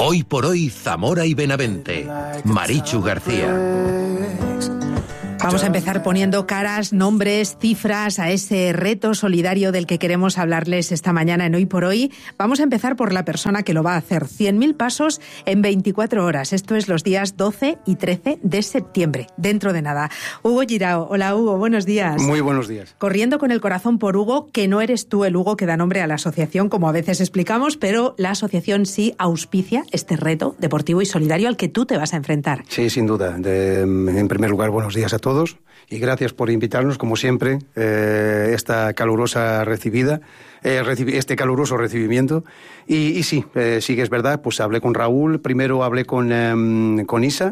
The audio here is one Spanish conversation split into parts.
Hoy por hoy, Zamora y Benavente. Marichu García. Vamos a empezar poniendo caras, nombres, cifras a ese reto solidario del que queremos hablarles esta mañana en Hoy por Hoy. Vamos a empezar por la persona que lo va a hacer. 100.000 pasos en 24 horas. Esto es los días 12 y 13 de septiembre, dentro de nada. Hugo Girao. Hola, Hugo, buenos días. Muy buenos días. Corriendo con el corazón por Hugo, que no eres tú el Hugo que da nombre a la asociación, como a veces explicamos, pero la asociación sí auspicia este reto deportivo y solidario al que tú te vas a enfrentar. Sí, sin duda. En primer lugar, buenos días a todos y gracias por invitarnos, como siempre, esta calurosa recibida, este caluroso recibimiento. Y sí, sí que es verdad, pues hablé con Raúl, primero hablé con Isa,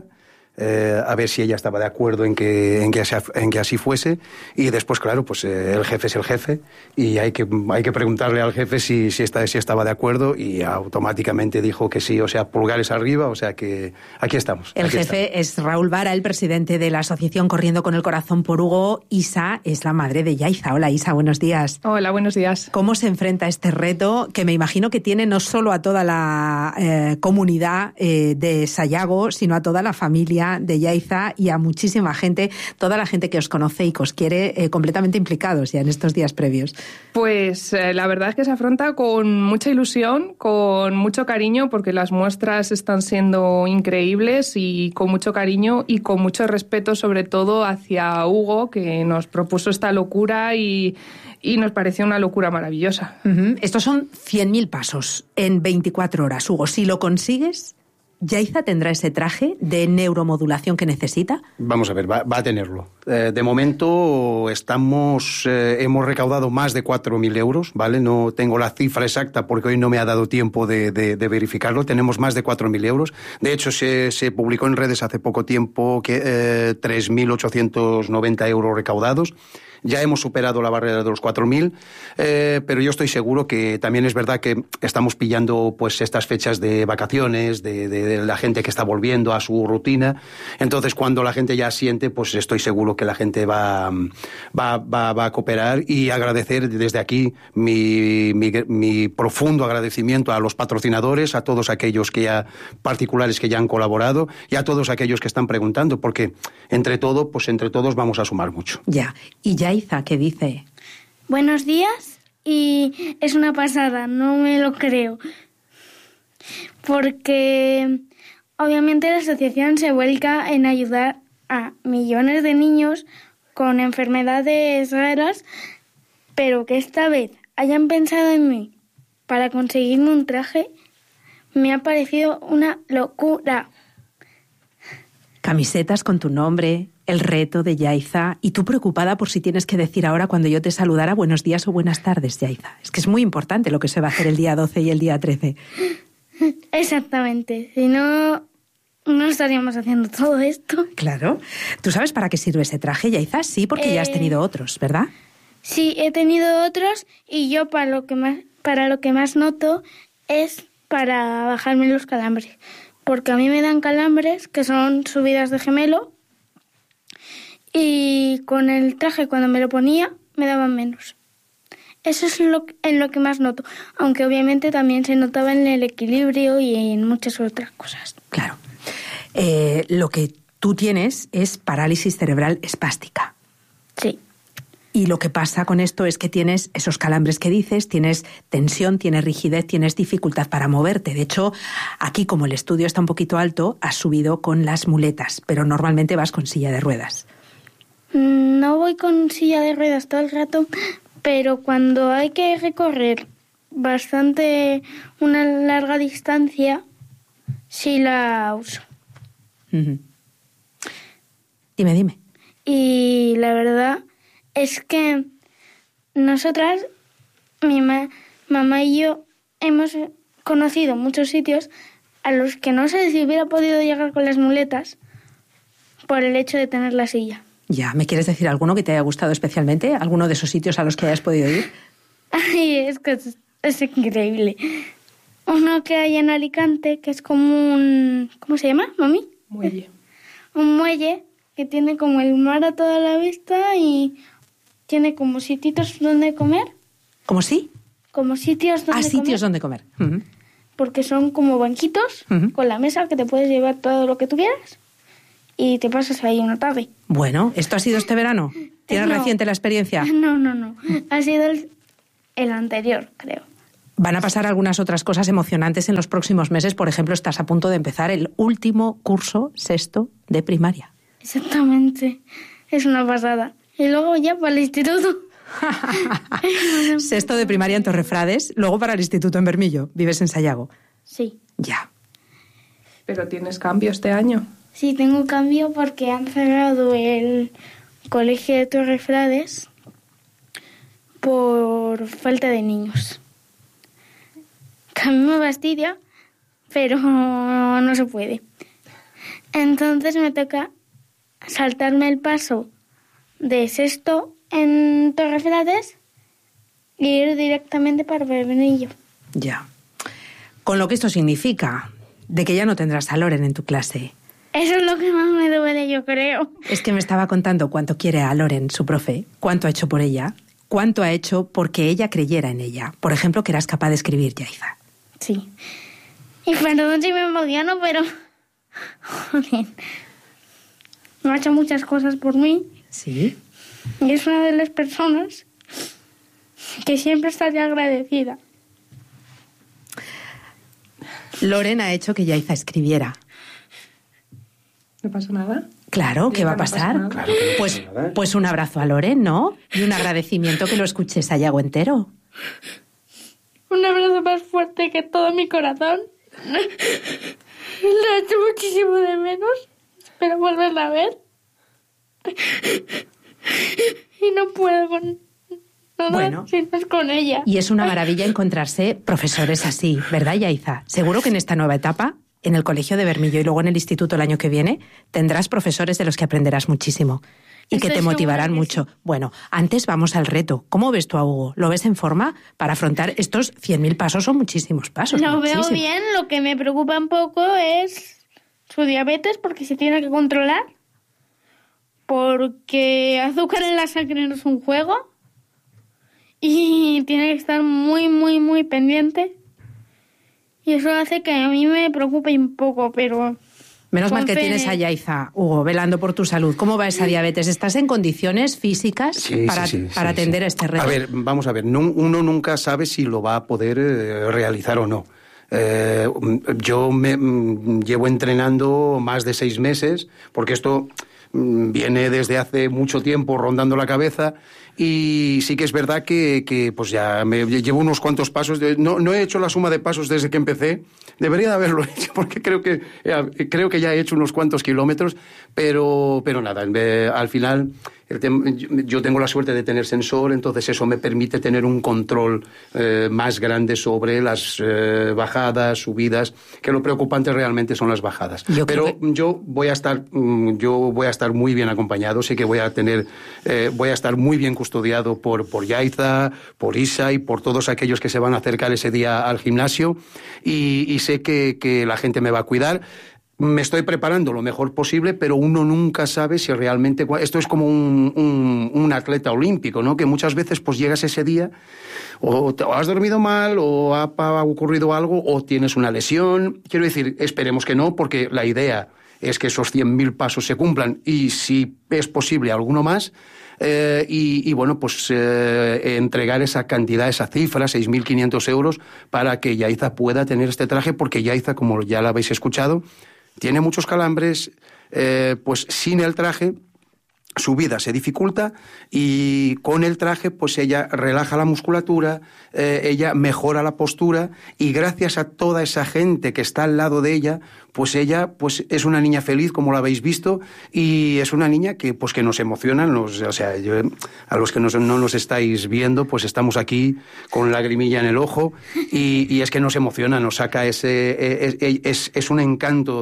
a ver si ella estaba de acuerdo en que así fuese, y después, claro, pues el jefe es el jefe y hay que preguntarle al jefe si estaba de acuerdo, y automáticamente dijo que sí, o sea, pulgares arriba, o sea que aquí estamos. El jefe es Raúl Vara, el presidente de la asociación Corriendo con el Corazón por Hugo. Isa es la madre de Yaiza. Hola, Isa, buenos días. Hola, buenos días. ¿Cómo se enfrenta a este reto que me imagino que tiene no solo a toda la comunidad de Sayago, sino a toda la familia de Yaiza y a muchísima gente, toda la gente que os conoce y que os quiere, completamente implicados ya en estos días previos? Pues la verdad es que se afronta con mucha ilusión, con mucho cariño, porque las muestras están siendo increíbles, y con mucho cariño y con mucho respeto, sobre todo hacia Hugo, que nos propuso esta locura y nos pareció una locura maravillosa. Estos son 100.000 pasos en 24 horas. Hugo, si lo consigues, ¿Yaiza tendrá ese traje de neuromodulación que necesita? Vamos a ver, va a tenerlo. De momento hemos recaudado más de 4.000 euros, ¿vale? No tengo la cifra exacta porque hoy no me ha dado tiempo de verificarlo. Tenemos más de 4.000 euros. De hecho, se publicó en redes hace poco tiempo que 3.890 euros recaudados. Ya hemos superado la barrera de los 4.000, pero yo estoy seguro que también es verdad que estamos pillando pues estas fechas de vacaciones, de la gente que está volviendo a su rutina. Entonces, cuando la gente ya asiente, pues estoy seguro que la gente va a cooperar, y agradecer desde aquí mi profundo agradecimiento a los patrocinadores, a todos aquellos particulares que ya han colaborado, y a todos aquellos que están preguntando, porque entre todos vamos a sumar mucho. Ya. Y Yaiza, ¿qué dice? Buenos días, y es una pasada, no me lo creo. Porque obviamente la asociación se vuelca en ayudar a millones de niños con enfermedades raras, pero que esta vez hayan pensado en mí para conseguirme un traje, me ha parecido una locura. Camisetas con tu nombre, el reto de Yaiza, y tú preocupada por si tienes que decir ahora, cuando yo te saludara, buenos días o buenas tardes, Yaiza. Es que es muy importante lo que se va a hacer el día 12 y el día 13. Exactamente, si no estaríamos haciendo todo esto. Claro. ¿Tú sabes para qué sirve ese traje, Yaiza? Sí, porque ya has tenido otros, ¿verdad? Sí, he tenido otros, y yo para lo que más noto es para bajarme los calambres. Porque a mí me dan calambres, que son subidas de gemelo, y con el traje, cuando me lo ponía, me daban menos. Eso es en lo que más noto, aunque obviamente también se notaba en el equilibrio y en muchas otras cosas. Claro. Lo que tú tienes es parálisis cerebral espástica. Sí. Y lo que pasa con esto es que tienes esos calambres que dices, tienes tensión, tienes rigidez, tienes dificultad para moverte. De hecho, aquí, como el estudio está un poquito alto, has subido con las muletas, pero normalmente vas con silla de ruedas. No voy con silla de ruedas todo el rato, pero cuando hay que recorrer una larga distancia, sí la uso. Dime. Y la verdad es que nosotras, mi mamá y yo, hemos conocido muchos sitios a los que no sé si hubiera podido llegar con las muletas por el hecho de tener la silla. Ya, ¿me quieres decir alguno que te haya gustado especialmente? ¿Alguno de esos sitios a los que hayas podido ir? Ay, es que es increíble. Uno que hay en Alicante, que es como un... ¿Cómo se llama, mami? Muelle. Un muelle que tiene como el mar a toda la vista y tiene como sitios donde comer. ¿Cómo sí? Como sitios donde comer. Sitios donde comer. porque son como banquitos con la mesa que te puedes llevar todo lo que tú quieras y te pasas ahí una tarde. Bueno, ¿esto ha sido este verano? ¿Tienes reciente la experiencia? No. Ha sido el anterior, creo. Van a pasar algunas otras cosas emocionantes en los próximos meses. Por ejemplo, estás a punto de empezar el último curso, 6º de primaria. Exactamente. Es una pasada. Y luego ya para el instituto. 6º de primaria en Torrefrades, luego para el instituto en Bermillo. ¿Vives en Sayago? Sí. Ya. ¿Pero tienes cambio este año? Sí, tengo cambio porque han cerrado el colegio de Torrefrades por falta de niños. Que a mí me fastidia, pero no se puede. Entonces me toca saltarme el paso de 6º en Torrefrades y ir directamente para Bermillo. Ya. Con lo que esto significa, de que ya no tendrás a Loren en tu clase. Eso es lo que más me duele, yo creo. Es que me estaba contando cuánto quiere a Loren, su profe, cuánto ha hecho por ella, cuánto ha hecho porque ella creyera en ella. Por ejemplo, que eras capaz de escribir, Yaiza. Sí. Y perdón si me emociono, pero... Joder. No ha hecho muchas cosas por mí. Sí. Y es una de las personas que siempre estaré agradecida. Loren ha hecho que Yaiza escribiera. ¿No pasa nada? Claro, ¿qué va a pasar? Claro que no pasa nada. Pues un abrazo a Loren, ¿no? Y un agradecimiento que lo escuche Sayago entero. Un abrazo más fuerte que todo mi corazón. Lo he hecho muchísimo de menos. Espero volverla a ver. Y no puedo con nada Bueno. si no es con ella. Y es una maravilla encontrarse profesores así, ¿verdad, Yaiza? Seguro que en esta nueva etapa, en el colegio de Bermillo y luego en el instituto el año que viene, tendrás profesores de los que aprenderás muchísimo y que Estoy te motivarán segura que mucho. Bueno, antes vamos al reto. ¿Cómo ves tú a Hugo? ¿Lo ves en forma para afrontar estos 100.000 pasos? Son muchísimos pasos. Lo veo muchísimos. bien. Lo que me preocupa un poco es su diabetes, porque se tiene que controlar. Porque azúcar en la sangre no es un juego. Y tiene que estar muy, muy, muy pendiente. Y eso hace que a mí me preocupe un poco, pero... Menos mal que Con tienes fe. a Yaiza, Hugo, velando por tu salud. ¿Cómo va esa diabetes? ¿Estás en condiciones físicas para atender a este reto? A ver, vamos a ver. Uno nunca sabe si lo va a poder realizar o no. Yo llevo entrenando más de 6 meses, porque esto viene desde hace mucho tiempo rondando la cabeza, y sí que es verdad que pues ya me llevo unos cuantos pasos. No he hecho la suma de pasos desde que empecé. Debería de haberlo hecho, porque creo que ya he hecho unos cuantos kilómetros, pero nada, al final yo tengo la suerte de tener sensor, entonces eso me permite tener un control más grande sobre las bajadas, subidas, que lo preocupante realmente son las bajadas. Yo voy a estar muy bien acompañado, sé que voy a estar muy bien custodiado por Yaiza, por Isa y por todos aquellos que se van a acercar ese día al gimnasio, y sé que la gente me va a cuidar. Me estoy preparando lo mejor posible, pero uno nunca sabe si realmente... Esto es como un atleta olímpico, ¿no? Que muchas veces pues llegas ese día, o has dormido mal, o ha ocurrido algo, o tienes una lesión. Quiero decir, esperemos que no, porque la idea es que esos 100.000 pasos se cumplan, y si es posible alguno más. Y bueno, pues entregar esa cantidad, esa cifra, 6.500 euros, para que Yaiza pueda tener este traje, porque Yaiza, como ya la habéis escuchado, tiene muchos calambres, pues sin el traje su vida se dificulta, y con el traje pues ella relaja la musculatura, ella mejora la postura, y gracias a toda esa gente que está al lado de ella, pues ella pues es una niña feliz, como la habéis visto, y es una niña que pues que nos emociona. A los que no nos estáis viendo, pues estamos aquí con lagrimilla en el ojo, y es que nos emociona, nos saca es un encanto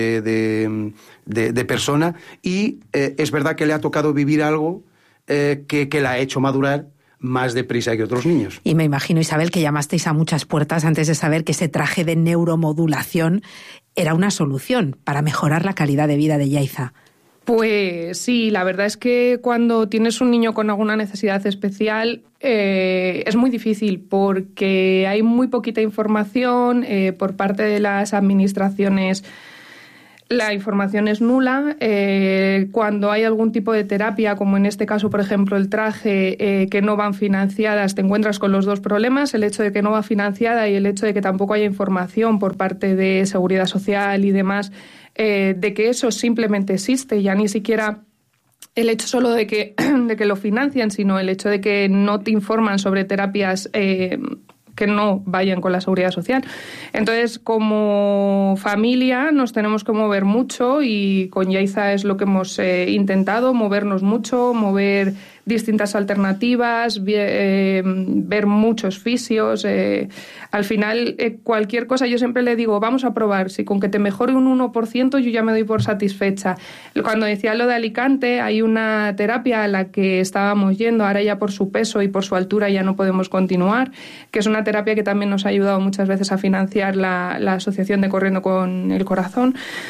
de persona, y es verdad que le ha tocado vivir algo que la ha hecho madurar más deprisa que otros niños. Y me imagino, Isabel, que llamasteis a muchas puertas antes de saber que ese traje de neuromodulación era una solución para mejorar la calidad de vida de Yaiza. Pues sí, la verdad es que cuando tienes un niño con alguna necesidad especial es muy difícil porque hay muy poquita información por parte de las administraciones. La información es nula. Cuando hay algún tipo de terapia, como en este caso, por ejemplo, el traje, que no van financiadas, te encuentras con los dos problemas, el hecho de que no va financiada y el hecho de que tampoco haya información por parte de Seguridad Social y demás, de que eso simplemente existe, ya ni siquiera el hecho solo de que lo financian, sino el hecho de que no te informan sobre terapias que no vayan con la Seguridad Social. Entonces, como familia nos tenemos que mover mucho y con Yaiza es lo que hemos intentado, movernos mucho, mover distintas alternativas, ver muchos fisios. Al final, cualquier cosa, yo siempre le digo, vamos a probar, si con que te mejore un 1% yo ya me doy por satisfecha. Cuando decía lo de Alicante, hay una terapia a la que estábamos yendo, ahora ya por su peso y por su altura ya no podemos continuar, que es una terapia que también nos ha ayudado muchas veces a financiar la asociación de Corriendo con el Corazón,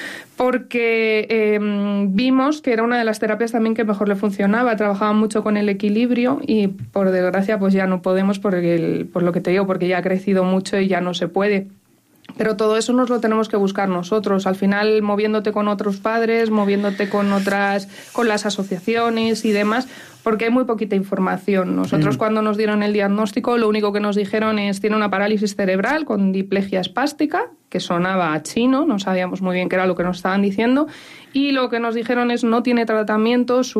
porque vimos que era una de las terapias también que mejor le funcionaba, trabajaba mucho con el equilibrio y por desgracia pues ya no podemos por lo que te digo, porque ya ha crecido mucho y ya no se puede. Pero todo eso nos lo tenemos que buscar nosotros, al final moviéndote con otros padres, moviéndote con las asociaciones y demás, porque hay muy poquita información. Nosotros cuando nos dieron el diagnóstico, lo único que nos dijeron es tiene una parálisis cerebral con diplegia espástica, que sonaba a chino, no sabíamos muy bien qué era lo que nos estaban diciendo, y lo que nos dijeron es no tiene tratamiento, su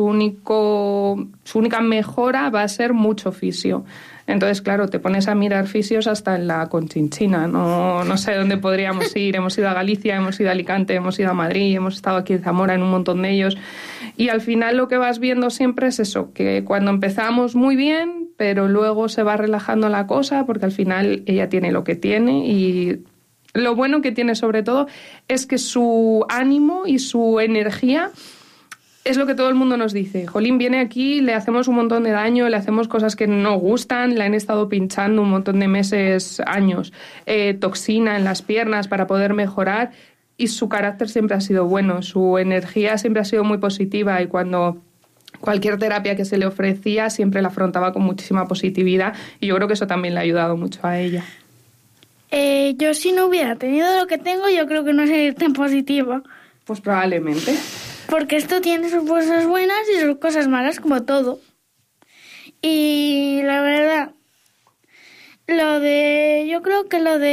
única mejora va a ser mucho fisio. Entonces, claro, te pones a mirar fisios hasta en la Conchinchina, no sé dónde podríamos ir. Hemos ido a Galicia, hemos ido a Alicante, hemos ido a Madrid, hemos estado aquí en Zamora en un montón de ellos. Y al final lo que vas viendo siempre es eso, que cuando empezamos muy bien, pero luego se va relajando la cosa, porque al final ella tiene lo que tiene y lo bueno que tiene sobre todo es que su ánimo y su energía es lo que todo el mundo nos dice. Jolín, viene aquí, le hacemos un montón de daño, le hacemos cosas que no gustan, la han estado pinchando un montón de meses, años, toxina en las piernas para poder mejorar y su carácter siempre ha sido bueno, su energía siempre ha sido muy positiva y cuando cualquier terapia que se le ofrecía siempre la afrontaba con muchísima positividad y yo creo que eso también le ha ayudado mucho a ella. Yo si no hubiera tenido lo que tengo, yo creo que no sería tan positiva. Pues probablemente. Porque esto tiene sus cosas buenas y sus cosas malas, como todo. Y la verdad, yo creo que lo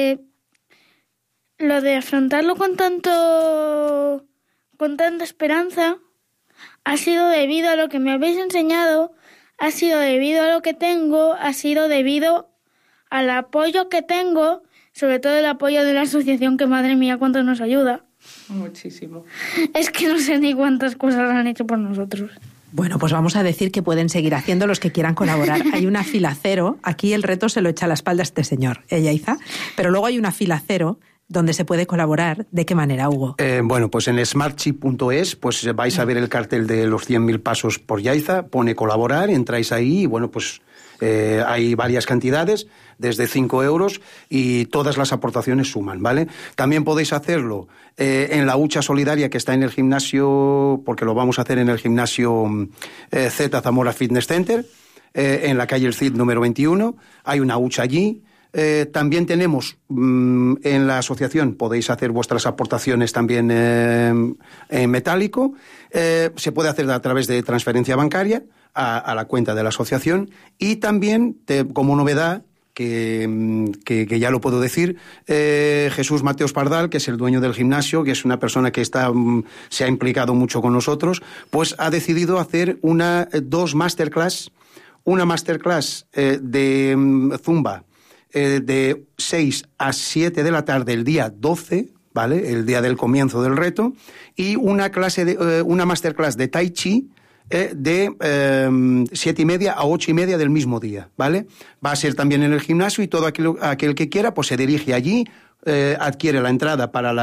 de afrontarlo con tanta esperanza ha sido debido a lo que me habéis enseñado, ha sido debido a lo que tengo, ha sido debido al apoyo que tengo, sobre todo el apoyo de la asociación, que madre mía cuánto nos ayuda. Muchísimo. Es que no sé ni cuántas cosas han hecho por nosotros. Bueno, pues vamos a decir que pueden seguir haciendo los que quieran colaborar. Hay una fila cero, aquí el reto se lo echa a la espalda este señor, Yaiza, pero luego hay una fila cero donde se puede colaborar. ¿De qué manera, Hugo? Bueno, pues en smartchip.es pues vais a ver el cartel de los 100.000 pasos por Yaiza, pone colaborar, entráis ahí y bueno, pues hay varias cantidades, desde 5 euros y todas las aportaciones suman, ¿vale? También podéis hacerlo en la hucha solidaria que está en el gimnasio, porque lo vamos a hacer en el gimnasio Z Zamora Fitness Center, en la calle El Cid número 21, hay una hucha allí. También tenemos en la asociación, podéis hacer vuestras aportaciones también en metálico, se puede hacer a través de transferencia bancaria a la cuenta de la asociación y también, como novedad, que ya lo puedo decir, Jesús Mateos Pardal, que es el dueño del gimnasio, que es una persona que se ha implicado mucho con nosotros, pues ha decidido hacer dos masterclass, una masterclass de Zumba de 6 a 7 de la tarde el día 12, ¿vale? El día del comienzo del reto, y una masterclass de Tai Chi de 7:30 a 8:30 del mismo día, ¿vale? Va a ser también en el gimnasio y todo aquel que quiera pues se dirige allí, adquiere la entrada para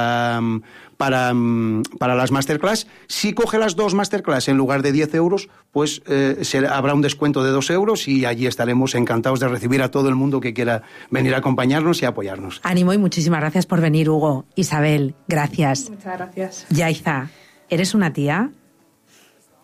las masterclass. Si coge las dos masterclass en lugar de 10 euros, pues habrá un descuento de 2 euros y allí estaremos encantados de recibir a todo el mundo que quiera venir a acompañarnos y apoyarnos. Ánimo y muchísimas gracias por venir, Hugo. Isabel, gracias. Muchas gracias. Yaiza, ¿eres una tía?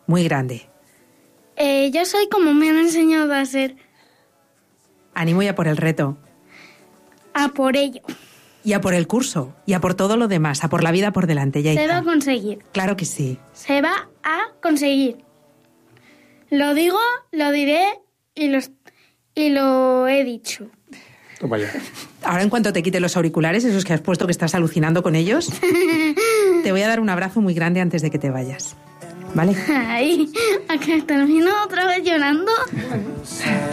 Muy grande. Yo soy como me han enseñado a ser. Ánimo y a por el reto. A por ello. Y a por el curso. Y a por todo lo demás. A por la vida por delante, Yaiza. Se va a conseguir. Claro que sí. Se va a conseguir. Lo digo, lo diré y lo he dicho. Toma ya. Ahora, en cuanto te quite los auriculares, esos que has puesto que estás alucinando con ellos, te voy a dar un abrazo muy grande antes de que te vayas. ¿Vale? Ay, ¿a que termino otra vez llorando?